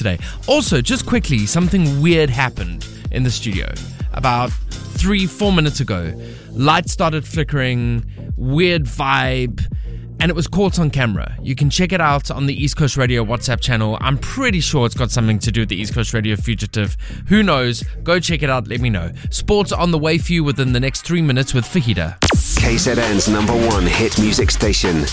today. Also, just quickly, something weird happened in the studio about 3-4 minutes ago. Lights started flickering, weird vibe, and it was caught on camera. You can check it out on the East Coast Radio WhatsApp channel. I'm pretty sure it's got something to do with the East Coast Radio Fugitive. Who knows? Go check it out. Let me know. Sports on the way for you within the next 3 minutes with Fahida. KZN's #1 hit music station.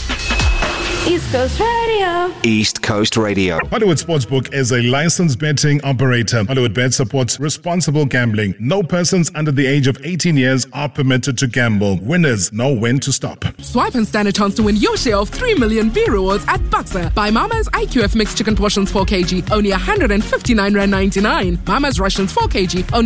East Coast Radio. East Coast Radio. Hollywood Sportsbook is a licensed betting operator. Hollywood Bet supports responsible gambling. No persons under the age of 18 years are permitted to gamble. Winners know when to stop. Swipe and stand a chance to win your share of 3 million B rewards at Boxer. Buy Mama's IQF mixed chicken portions 4 kg, only R159.99. Mama's Russians 4 kg, only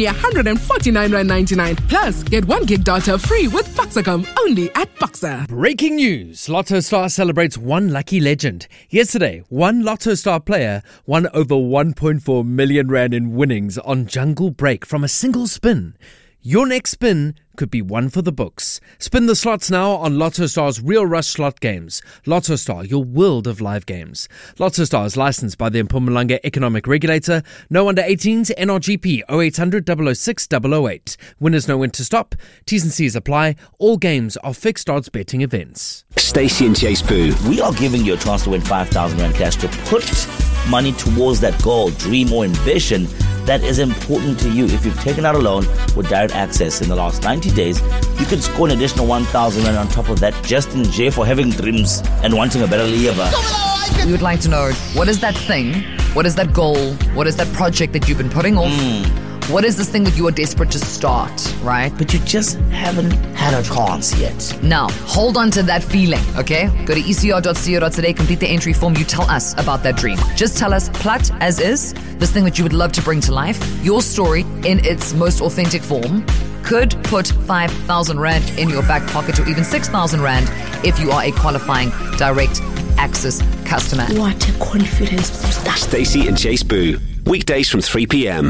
R149.99. Plus, get 1 gig data free with Boxercom, only at Boxer. Breaking news. Lotto Star celebrates one lucky legend. Yesterday, one Lotto Star player won over 1.4 million rand in winnings on Jungle Break from a single spin. Your next spin could be one for the books. Spin the slots now on Lotto Star's Real Rush slot games. Lotto Star, your world of live games. Lotto Star is licensed by the Mpumalanga Economic Regulator. No under 18s, NRGP 0800 006 008. Winners know when to stop. T's and C's apply. All games are fixed odds betting events. Stacey and Chase Boo. We are giving you a chance to win 5,000 Rand cash to put money towards that goal, dream or ambition that is important to you. If you've taken out a loan with direct access in the last 90 days, you can score an additional 1,000 Rand on top of that just in jail for having dreams and wanting a better life. We would like to know, what is that thing? What is that goal? What is that project that you've been putting off? What is this thing that you are desperate to start, right? But you just haven't had a chance yet. Now, hold on to that feeling, okay? Go to ecr.co.za, complete the entry form. You tell us about that dream. Just tell us, plat as is, this thing that you would love to bring to life, your story in its most authentic form, could put 5,000 Rand in your back pocket or even 6,000 Rand if you are a qualifying direct access customer. What a confidence booster. Stacey and Chase Boo. Weekdays from 3 p.m.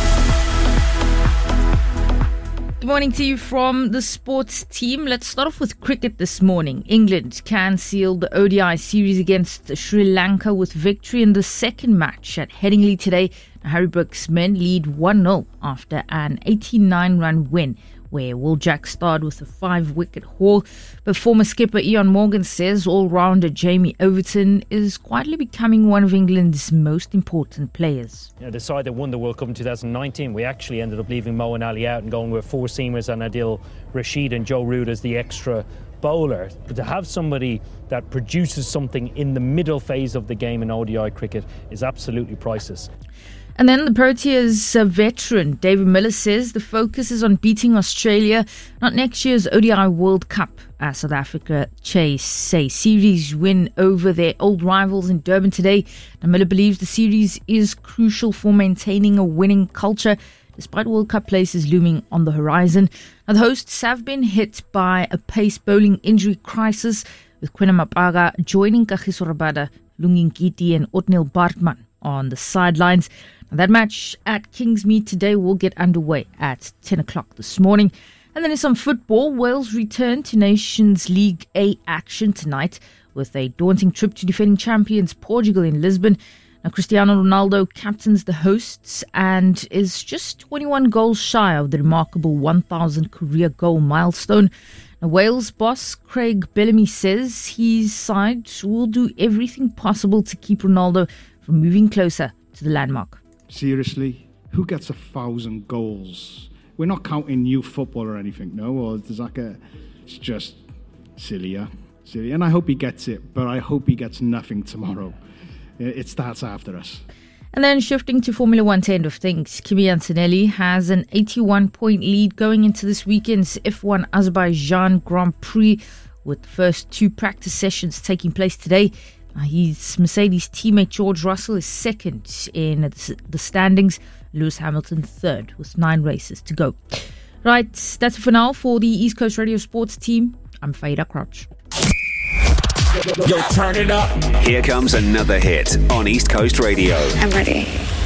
Good morning to you from the sports team. Let's start off with cricket this morning. England can seal the ODI series against Sri Lanka with victory in the second match at Headingley today. Harry Brook's men lead 1-0 after an 89-run win, where Will Jack starred with a 5-wicket haul. But former skipper Ian Morgan says all-rounder Jamie Overton is quietly becoming one of England's most important players. The side that won the World Cup in 2019, we actually ended up leaving Moeen Ali out and going with 4 seamers and Adil Rashid and Joe Root as the extra bowler. But to have somebody that produces something in the middle phase of the game in ODI cricket is absolutely priceless. And then the Proteas veteran David Miller says the focus is on beating Australia, not next year's ODI World Cup, as South Africa chase a series win over their old rivals in Durban today. Now, Miller believes the series is crucial for maintaining a winning culture, despite World Cup places looming on the horizon. Now, the hosts have been hit by a pace bowling injury crisis, with Quinn Mapaga joining Kagiso Rabada, Lungingiti and Otniel Bartman on the sidelines. Now, that match at Kingsmead today will get underway at 10 o'clock this morning. And then in some football, Wales return to Nations League A action tonight with a daunting trip to defending champions Portugal in Lisbon. Now, Cristiano Ronaldo captains the hosts and is just 21 goals shy of the remarkable 1,000 career goal milestone. Now, Wales boss Craig Bellamy says his side will do everything possible to keep Ronaldo from moving closer to the landmark. Seriously, who gets 1,000 goals? We're not counting youth football or anything, no? Or there's it's just silly, yeah? Silly. And I hope he gets it, but I hope he gets nothing tomorrow. It starts after us. And then shifting to Formula 1 to end of things, Kimi Antonelli has an 81-point lead going into this weekend's F1 Azerbaijan Grand Prix, with the first 2 practice sessions taking place today. His Mercedes teammate George Russell is second in the standings, Lewis Hamilton third with 9 races to go. Right, that's it for now for the East Coast Radio Sports team. I'm Fahida Crouch. Yo, turn it up. Here comes another hit on East Coast Radio. I'm ready.